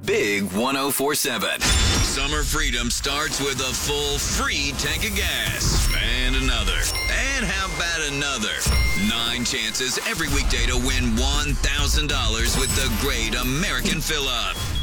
Big 104.7. Summer freedom starts with a full free tank of gas. And another. And how about another? 9 chances every weekday to win $1,000 with the Great American Fill-Up.